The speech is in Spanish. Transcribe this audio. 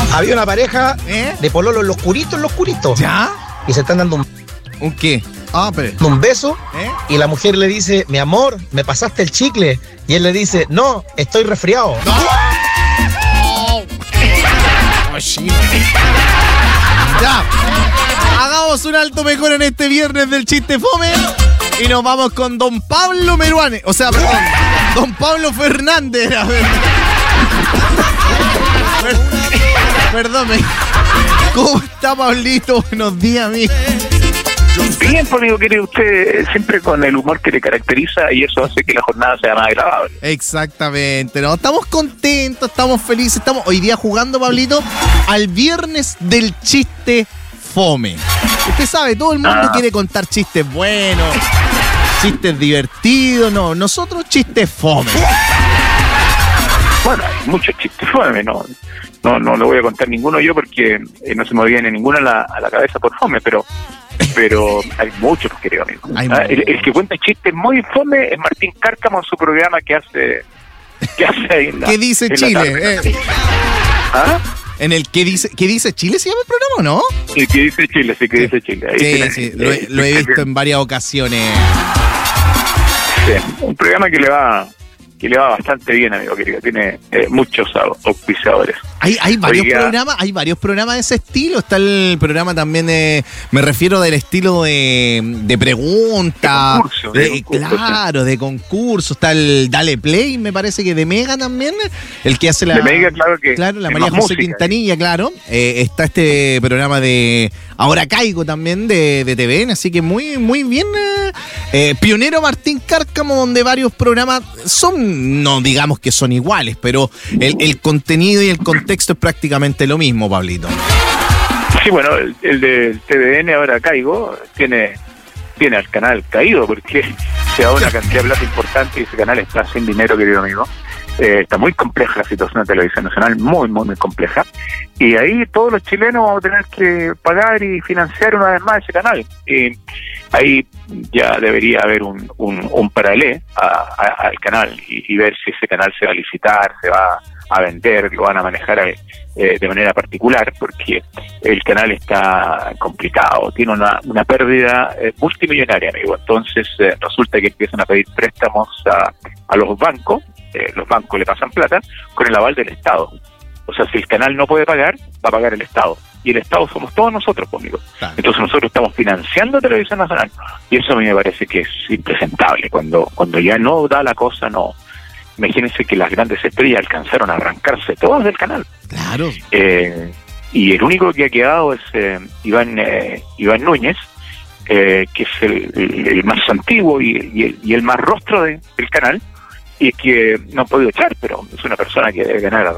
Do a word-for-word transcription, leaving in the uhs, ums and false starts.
Había una pareja ¿Eh? de pololo en los curitos, en los curitos. ¿Ya? Y se están dando un, ¿Un qué? Ah, pero... un beso. ¿Eh? Y la mujer le dice, mi amor, me pasaste el chicle. Y él le dice, no, estoy resfriado. ¡No! Oh, sí. Ya. Hagamos un alto mejor en este viernes del chiste fome. Y nos vamos con don Pablo Meruane. O sea, perdón, don Pablo Fernández. A ver. Perdón, me... ¿Cómo está, Pablito? Buenos días, amigo. Bien, pues, amigo, quiere usted siempre con el humor que le caracteriza y eso hace que la jornada sea más agradable. Exactamente, ¿no? Estamos contentos, estamos felices, estamos hoy día jugando, Pablito, al viernes del chiste fome. Usted sabe, todo el mundo Ah. quiere contar chistes buenos, chistes divertidos, no, nosotros chistes fome. Bueno, hay muchos chistes fome, no, no, no le voy a contar ninguno yo porque eh, no se me viene ninguno a la, a la cabeza por fome, pero pero hay muchos, querido amigo. Hay Ah, el, muchos. el que cuenta chistes muy fome es Martín Cárcamo en su programa que hace que hace ahí en la, ¿Qué dice en la Chile? tarde. Eh, ¿Ah? en el que dice, ¿qué dice Chile se llama el programa o no? El que dice Chile, sí, que dice Chile. Ahí Sí, tiene- sí, lo, he- eh, lo he eh, visto en varias ocasiones. Sí, un programa que le va que le va bastante bien, amigo querido. Tiene eh, muchos au- auspiciadores. Hay, hay varios Oiga. programas, hay varios programas de ese estilo. Está el programa también de, me refiero del estilo de, de pregunta, De concurso, de de- concurso, claro, de concurso. Está el Dale Play, me parece que de Mega también, el que hace la, De Mega, claro que claro, la es María más José música. Quintanilla, claro. Eh, está este programa de Ahora Caigo también de, de T V N, así que muy, muy bien. Eh, eh, pionero Martín Cárcamo, donde varios programas son, no digamos que son iguales, pero el, el contenido y el contexto es prácticamente lo mismo, Pablito. Sí, bueno, el, el de T V N Ahora Caigo tiene tiene al canal caído porque se da una cantidad de plata importante y ese canal está sin dinero, querido amigo. Eh, está muy compleja la situación de televisión nacional, muy, muy, muy compleja. Y ahí todos los chilenos vamos a tener que pagar y financiar una vez más ese canal. Y ahí ya debería haber un, un, un paralelo a, a- al canal y, y ver si ese canal se va a licitar, se va a vender, lo van a manejar eh, de manera particular, porque el canal está complicado, tiene una, una pérdida eh, multimillonaria, amigo. Entonces eh, resulta que empiezan a pedir préstamos a, a los bancos, eh, los bancos le pasan plata con el aval del Estado. O sea, si el canal no puede pagar, va a pagar el Estado. Y el Estado somos todos nosotros, conmigo. Claro. Entonces nosotros estamos financiando Televisión Nacional. Y eso a mí me parece que es impresentable. Cuando, cuando ya no da la cosa, no. Imagínense que las grandes estrellas alcanzaron a arrancarse todas del canal. Claro. Eh, y el único que ha quedado es eh, Iván eh, Iván Núñez, eh, que es el, el- el más antiguo y, y el, y el más rostro de- del canal, y que no ha podido echar, pero es una persona que debe ganar